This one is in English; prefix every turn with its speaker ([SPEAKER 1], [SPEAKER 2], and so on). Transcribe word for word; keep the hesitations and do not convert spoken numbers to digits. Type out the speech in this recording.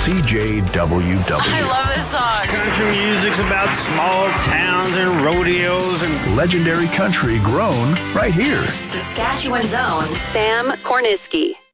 [SPEAKER 1] C J W W.
[SPEAKER 2] I love this song.
[SPEAKER 3] Country music's about small towns and rodeos and
[SPEAKER 1] legendary country grown right here.
[SPEAKER 2] Saskatchewan's own Sam Korniski.